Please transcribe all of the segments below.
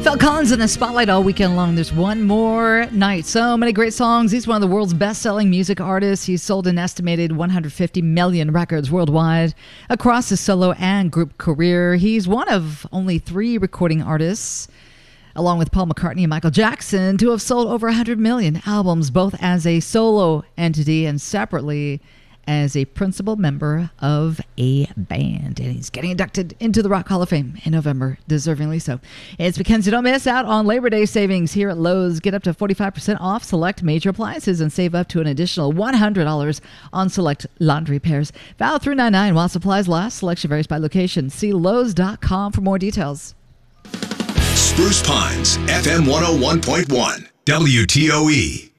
Phil Collins in the spotlight all weekend long. There's one more night. So many great songs. He's one of the world's best-selling music artists. He's sold an estimated 150 million records worldwide across his solo and group career. He's one of only 3 recording artists, along with Paul McCartney and Michael Jackson, to have sold over 100 million albums, both as a solo entity and separately as a principal member of a band. And he's getting inducted into the Rock Hall of Fame in November, deservingly so. It's Mackenzie. Don't miss out on Labor Day savings here at Lowe's. Get up to 45% off select major appliances and save up to an additional $100 on select laundry pairs. Valid through 9/9 while supplies last. Selection varies by location. See Lowe's.com for more details. Spruce Pines, FM 101.1, WTOE.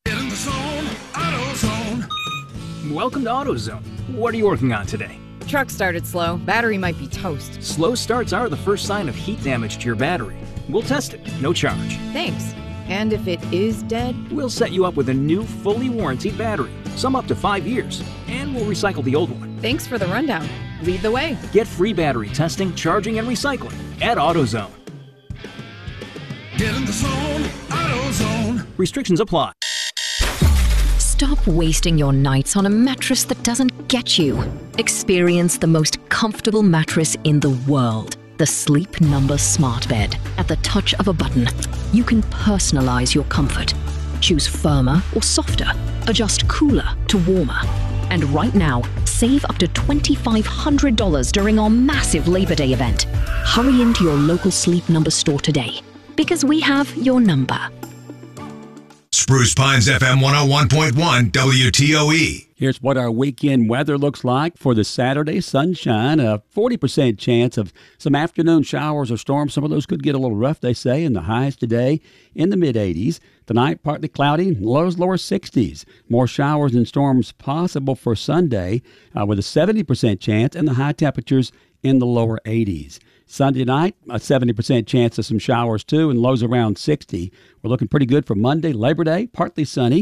Welcome to AutoZone. What are you working on today? Truck started slow. Battery might be toast. Slow starts are the first sign of heat damage to your battery. We'll test it, no charge. Thanks. And if it is dead? We'll set you up with a new, fully warranted battery, some up to 5 years, and we'll recycle the old one. Thanks for the rundown. Lead the way. Get free battery testing, charging, and recycling at AutoZone. Get in the zone, AutoZone. Restrictions apply. Stop wasting your nights on a mattress that doesn't get you. Experience the most comfortable mattress in the world. The Sleep Number Smart Bed. At the touch of a button, you can personalize your comfort. Choose firmer or softer. Adjust cooler to warmer. And right now, save up to $2,500 during our massive Labor Day event. Hurry into your local Sleep Number store today, because we have your number. Spruce Pines, FM 101.1, WTOE. Here's what our weekend weather looks like for the Saturday. Sunshine, a 40% chance of some afternoon showers or storms. Some of those could get a little rough, they say, and the highs today in the mid-80s. Tonight, partly cloudy, lows lower 60s. More showers and storms possible for Sunday with a 70% chance, and the high temperatures in the lower 80s. Sunday night, a 70% chance of some showers too, and lows around 60. We're looking pretty good for Monday, Labor Day, partly sunny.